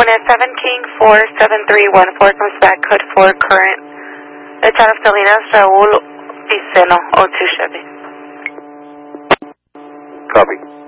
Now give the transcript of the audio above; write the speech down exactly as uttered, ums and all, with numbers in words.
When a seven King four seven three one four comes back, code four current. It's out of Salinas, Raul Viceno, oh two Chevy. Copy.